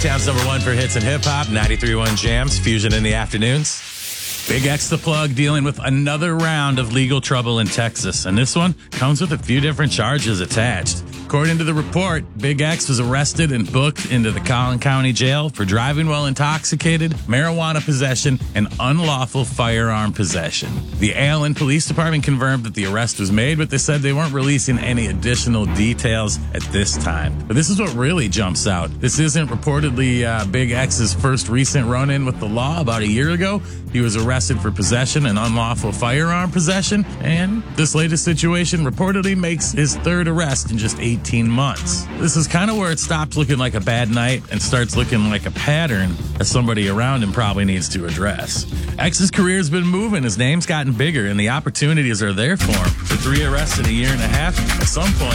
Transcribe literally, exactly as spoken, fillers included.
Chi-Town's number one for hits and hip-hop, ninety-three point one Jams, Fusion in the afternoons. Big X the Plug dealing with another round of legal trouble in Texas, and this one comes with a few different charges attached. According to the report, Big X was arrested and booked into the Collin County Jail for driving while intoxicated, marijuana possession, and unlawful firearm possession. The Allen Police Department confirmed that the arrest was made, but they said they weren't releasing any additional details at this time. But this is what really jumps out. This isn't reportedly uh, Big X's first recent run-in with the law. About a year ago, he was arrested for possession and unlawful firearm possession, and this latest situation reportedly makes his third arrest in just eighteen months. This is kind of where it stops looking like a bad night and starts looking like a pattern that somebody around him probably needs to address. X's career's been moving, his name's gotten bigger, and the opportunities are there for him. For three arrests in a year and a half, at some point,